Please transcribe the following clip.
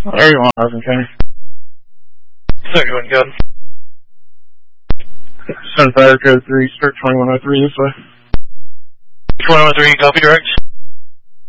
There you want, Hudson County. 31, go ahead. Sunfire Code 3, start 2103 this way. 2103, copy direct.